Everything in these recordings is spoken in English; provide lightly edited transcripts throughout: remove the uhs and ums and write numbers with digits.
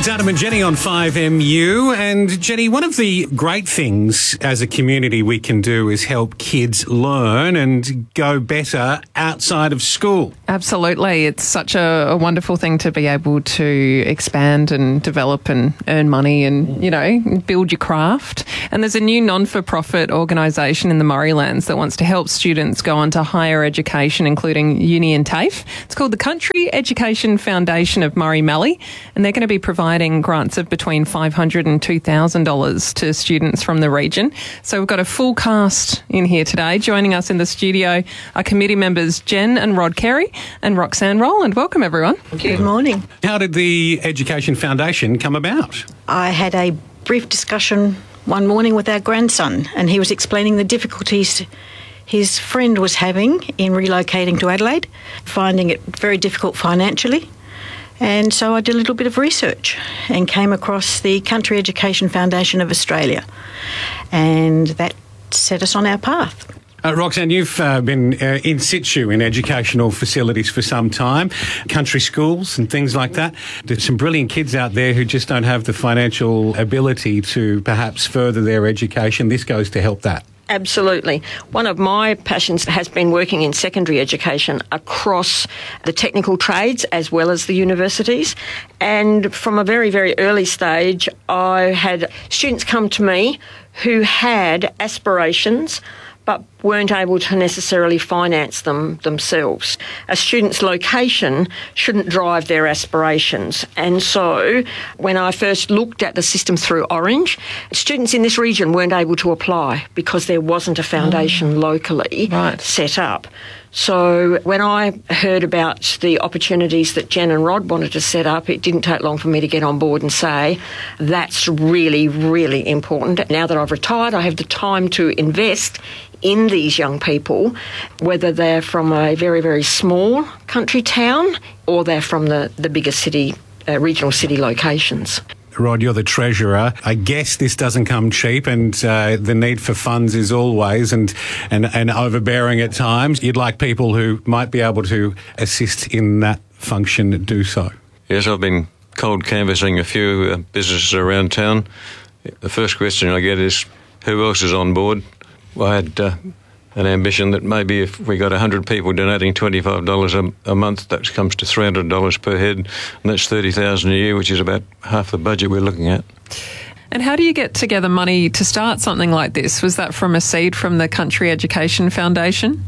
It's Adam and Jenny on 5MU. And Jenny, one of the great things as a community we can do is help kids learn and go better outside of school. Absolutely. It's such a wonderful thing to be able to expand and develop and earn money and, you know, build your craft. And there's a new non-for-profit organisation in the Murraylands that wants to help students go on to higher education, including uni and TAFE. It's called the Country Education Foundation of Murray Mallee, and they're going to be providing grants of between $500 and $2,000 to students from the region. So we've got a full cast in here today. Joining us in the studio are committee members Jen and Rod Carey and Roxanne Rowland. Welcome, everyone. Good morning. How did the Education Foundation come about? I had a brief discussion one morning with our grandson, and he was explaining the difficulties his friend was having in relocating to Adelaide, finding it very difficult financially. And so I did a little bit of research and came across the Country Education Foundation of Australia, and that set us on our path. Roxanne, you've been in situ in educational facilities for some time, country schools and things like that. There's some brilliant kids out there who just don't have the financial ability to perhaps further their education. This goes to help that. Absolutely. One of my passions has been working in secondary education across the technical trades as well as the universities. And from a very, very early stage, I had students come to me who had aspirations but weren't able to necessarily finance them themselves. A student's location shouldn't drive their aspirations. And so when I first looked at the system through Orange, students in this region weren't able to apply because there wasn't a foundation locally set up. So when I heard about the opportunities that Jen and Rod wanted to set up, it didn't take long for me to get on board and say, that's really, really important. Now that I've retired, I have the time to invest in these young people, whether they're from a very, very small country town or they're from the bigger city, regional city locations. Rod, you're the treasurer. I guess this doesn't come cheap, and the need for funds is always and overbearing at times. You'd like people who might be able to assist in that function to do so. Yes, I've been cold canvassing a few businesses around town. The first question I get is, who else is on board? I had an ambition that maybe if we got 100 people donating $25 a month, that comes to $300 per head, and that's $30,000 a year, which is about half the budget we're looking at. And how do you get together money to start something like this? Was that from a seed from the Country Education Foundation?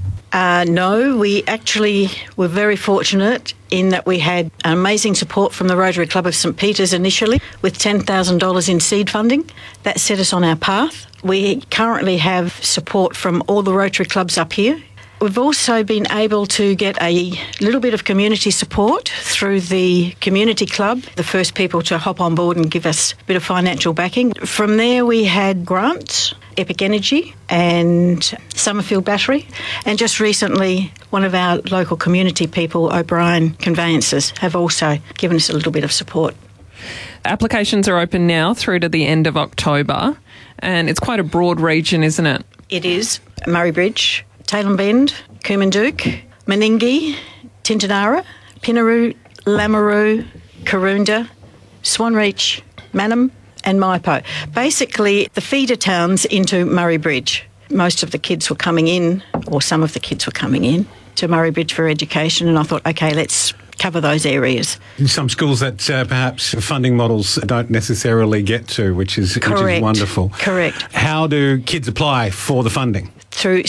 No, we actually were very fortunate in that we had amazing support from the Rotary Club of St Peters initially with $10,000 in seed funding. That set us on our path. We currently have support from all the Rotary clubs up here. We've also been able to get a little bit of community support through the community club, the first people to hop on board and give us a bit of financial backing. From there we had grants, Epic Energy and Summerfield Battery, and just recently one of our local community people, O'Brien Conveyances, have also given us a little bit of support. Applications are open now through to the end of October, and it's quite a broad region, isn't it? It is. Murray Bridge, Tailem Bend, Coomanduk, Meningie, Tintinara, Pinaroo, Lameroo, Karoonda, Swanreach, Mannum and Maipo. Basically, the feeder towns into Murray Bridge. Most of the kids were coming in, or some of the kids were coming in, to Murray Bridge for education, and I thought, OK, let's cover those areas. Some schools that perhaps funding models don't necessarily get to, which is wonderful. Correct. How do kids apply for the funding? Through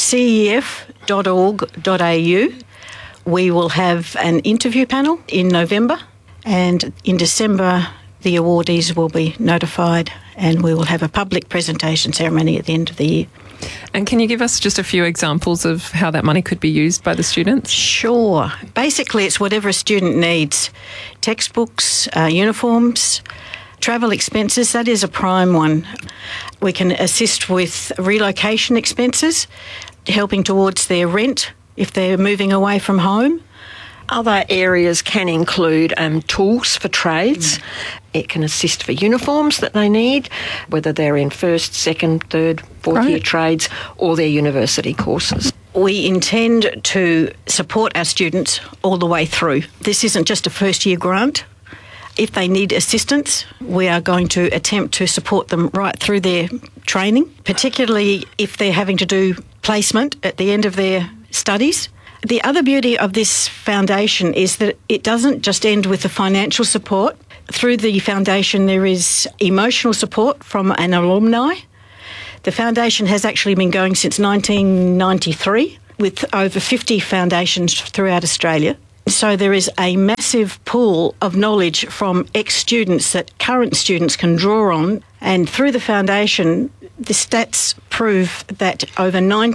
cef.org.au. We will have an interview panel in November, and in December the awardees will be notified, and we will have a public presentation ceremony at the end of the year. And can you give us just a few examples of how that money could be used by the students? Sure. Basically, it's whatever a student needs. Textbooks, uniforms, travel expenses, that is a prime one. We can assist with relocation expenses, helping towards their rent if they're moving away from home. Other areas can include tools for trades. It can assist for uniforms that they need, whether they're in first, second, third, fourth year trades or their university courses. We intend to support our students all the way through. This isn't just a first year grant. If they need assistance, we are going to attempt to support them right through their training, particularly if they're having to do placement at the end of their studies. The other beauty of this foundation is that it doesn't just end with the financial support. Through the foundation, there is emotional support from an alumni. The foundation has actually been going since 1993 with over 50 foundations throughout Australia. So there is a massive pool of knowledge from ex-students that current students can draw on. And through the foundation, the stats prove that over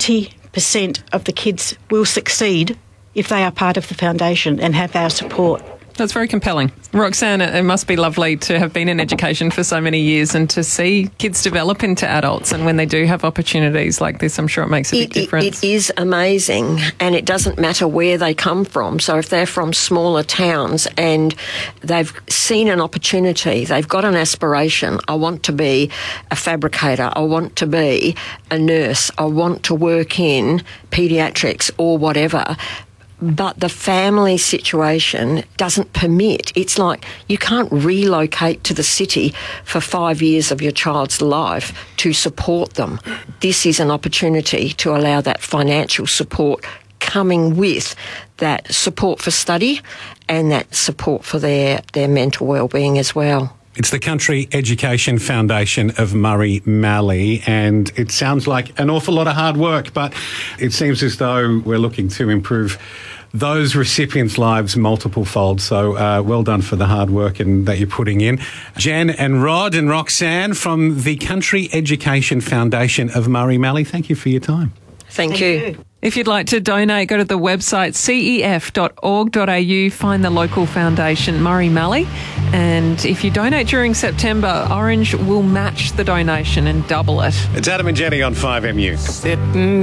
90% of the kids will succeed if they are part of the foundation and have our support. That's very compelling. Roxanne, it must be lovely to have been in education for so many years and to see kids develop into adults. And when they do have opportunities like this, I'm sure it makes a big difference. It is amazing, and it doesn't matter where they come from. So if they're from smaller towns and they've seen an opportunity, they've got an aspiration, I want to be a fabricator, I want to be a nurse, I want to work in paediatrics or whatever, but the family situation doesn't permit. It's like you can't relocate to the city for 5 years of your child's life to support them. This is an opportunity to allow that financial support coming with that support for study and that support for their mental well-being as well. It's the Country Education Foundation of Murray Mallee, and it sounds like an awful lot of hard work, but it seems as though we're looking to improve those recipients' lives multiple fold. So well done for the hard work that you're putting in. Jen and Rod and Roxanne from the Country Education Foundation of Murray Mallee, thank you for your time. Thank you. If you'd like to donate, go to the website cef.org.au, find the local foundation, Murray Mallee. And if you donate during September, Orange will match the donation and double it. It's Adam and Jenny on 5MU. Sitting